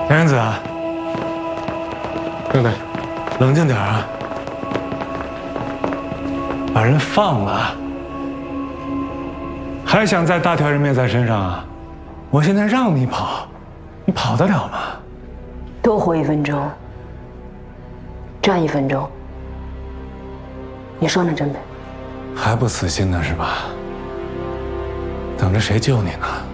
梁元子啊， 正太， 冷静点啊，把人放了，还想再大条人命在身上啊？我现在让你跑，你跑得了吗？ 多活1分钟，赚1分钟，你说呢，真北？ 还不死心呢是吧？等着谁救你呢？